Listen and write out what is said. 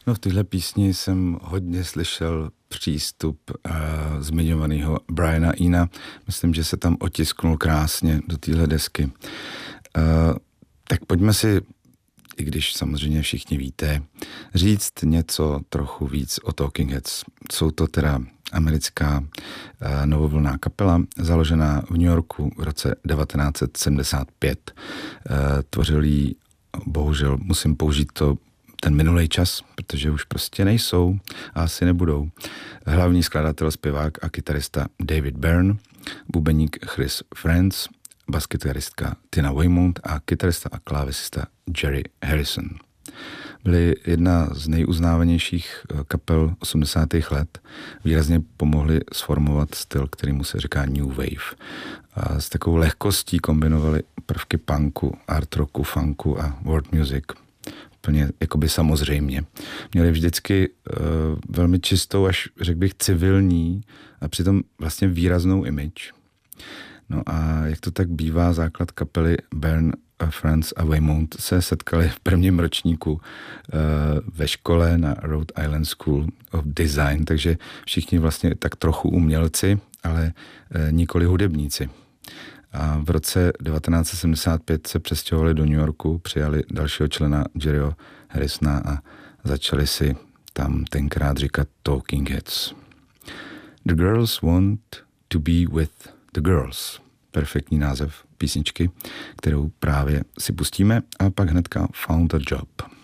No v téhle písni jsem hodně slyšel přístup zmiňovaného Briana Ena. Myslím, že se tam otisknul krásně do téhle desky. Tak pojďme si, i když samozřejmě všichni víte, říct něco trochu víc o Talking Heads. Jsou to teda americká novovlnná kapela, založená v New Yorku v roce 1975. Tvořil jí, bohužel musím použít ten minulý čas, protože už prostě nejsou a asi nebudou. Hlavní skladatel, zpěvák a kytarista David Byrne, bubeník Chris Frantz, baskytaristka Tina Weymouth a kytarista a klávesista Jerry Harrison. Byli jedna z nejuznávanějších kapel 80. let. Výrazně pomohli sformovat styl, kterýmu se říká New Wave. A s takovou lehkostí kombinovali prvky punku, art rocku, funku a world music. Úplně jakoby samozřejmě. Měli vždycky velmi čistou, až řekl bych civilní a přitom vlastně výraznou image. No a jak to tak bývá, základ kapely Byrne, Frantz a Weymouth se setkali v prvním ročníku ve škole na Rhode Island School of Design, takže všichni vlastně tak trochu umělci, ale nikoli hudebníci. A v roce 1975 se přestěhovali do New Yorku, přijali dalšího člena Jerryho Harrisona a začali si tam tenkrát říkat Talking Heads. The girls want to be with the girls. Perfektní název písničky, kterou právě si pustíme a pak hnedka Found a Job.